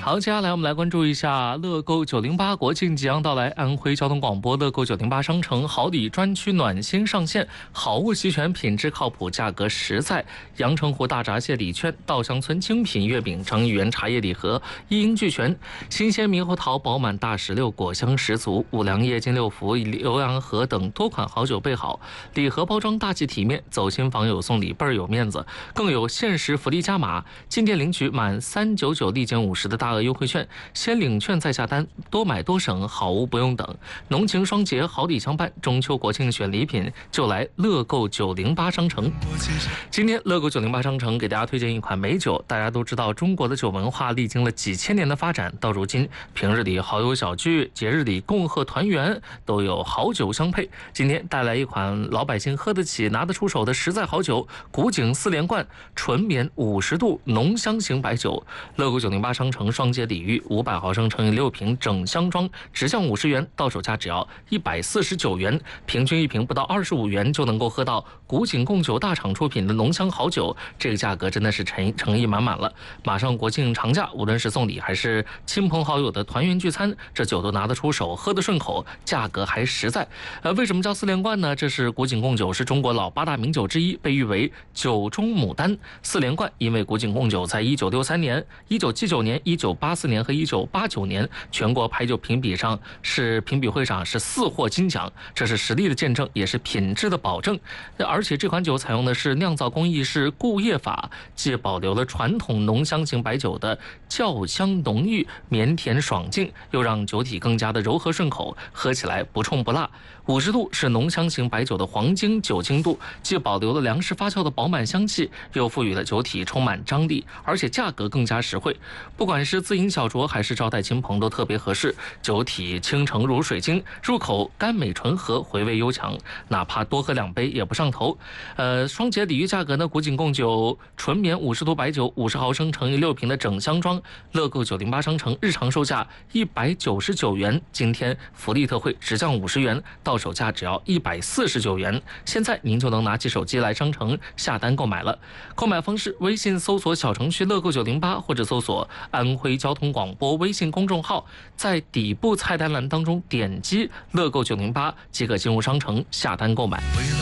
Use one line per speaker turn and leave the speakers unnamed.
好，接下来我们来关注一下乐购908国庆即将到来，安徽交通广播乐购908商城好礼专区暖心上线，好物齐全，品质靠谱，价格实在。阳澄湖大闸蟹礼券、稻香村精品月饼、张一元茶叶礼盒一应俱全，新鲜猕猴桃、饱满大石榴果香十足，五粮液、金六福、浏阳河等多款好酒备好，礼盒包装大气体面，走亲访友送礼倍儿有面子，更有限时福利加码，进店领取满399立减50的大额优惠券，先领券再下单，多买多省，好物不用等。浓情双节，好礼相伴，中秋国庆选礼品就来乐购908商城。今天乐购908商城给大家推荐一款美酒。大家都知道，中国的酒文化历经了几千年的发展，到如今平日里好友小聚，节日里共贺团圆，都有好酒相配。今天带来一款老百姓喝得起、拿得出手的实在好酒——古井4连冠纯绵50度浓香型白酒。乐购908商城双节礼遇，500毫升乘以6瓶整箱装，直降50元，到手价只要149元，平均一瓶不到25元就能够喝到古井贡酒大厂出品的浓香好酒，这个价格真的是诚意满满了。马上国庆长假，无论是送礼还是亲朋好友的团圆聚餐，这酒都拿得出手，喝得顺口，价格还实在。为什么叫4连冠呢？这是古井贡酒是中国老8大名酒之一，被誉为酒中牡丹。4连冠，因为古井贡酒在1963年、1979年、1984年和1989年全国牌酒评比会上是4获金奖，这是实力的见证，也是品质的保证。而且这款酒采用的是酿造工艺是固液法，既保留了传统浓香型白酒的酵香浓郁、绵甜爽净，又让酒体更加的柔和顺口，喝起来不冲不辣。50度是浓香型白酒的黄金酒精度，既保留了粮食发酵的饱满香气，又赋予了酒体充满张力，而且价格更加实惠。不管是自饮小酌还是招待亲朋都特别合适，酒体清澄如水晶，入口甘美醇和，回味悠长，哪怕多喝2杯也不上头。双节礼遇价格呢，古井贡酒纯绵50度白酒50毫升乘以6瓶的整箱装，乐购908商城日常售价199元，今天福利特惠直降50元，到手价只要149元。现在您就能拿起手机来商城下单购买了。购买方式：微信搜索小程序乐购908，或者搜索安徽交通广播微信公众号，在底部菜单栏当中点击乐购908即可进入商城下单购买。